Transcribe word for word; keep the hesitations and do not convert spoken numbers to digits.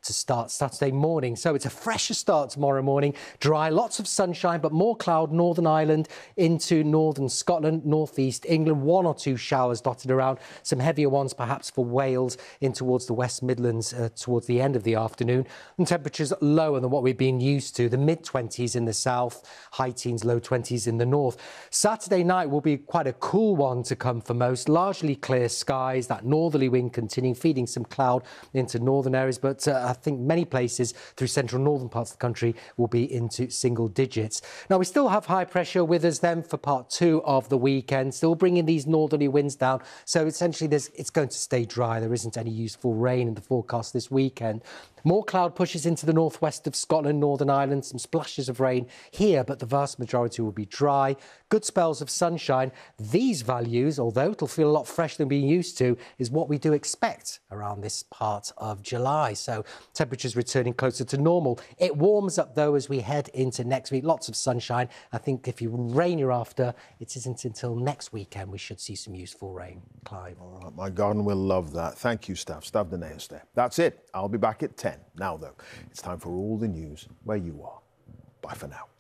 to start Saturday morning. So it's a fresher start tomorrow morning. Dry, lots of sunshine, but more cloud, Northern Ireland into northern Scotland, northeast England. One or two showers dotted around. Some heavier ones perhaps for Wales in towards the West Midlands uh, towards the end of the afternoon. And temperatures lower than what we've been used to. The mid twenties in the south, high teens, low twenties in the north. Saturday night will be quite a cool one to come for most. Largely clear skies, that northerly wind continuing, feeding some cloud into northern areas. But uh, I think many places through central northern parts of the country will be into single digits. Now, we still have high pressure with us then for part two of the weekend, still bringing these northerly winds down. So essentially, there's, it's going to stay dry. There isn't any useful rain in the forecast this weekend. More cloud pushes into the northwest of Scotland, Northern Ireland, some splashes of rain here, but the vast majority will be dry. Good spells of sunshine. These values, although it'll feel a lot fresher than being used to, is what we do expect around this part of July. So temperatures returning closer to normal. It warms up, though, as we head into next week. Lots of sunshine. I think if you rain you're after, it isn't until next weekend we should see some useful rain. Clive. All right, my garden will love that. Thank you, Stav. Stav Danaeus there. That's it. I'll be back at ten. Now, though, it's time for all the news where you are. Bye for now.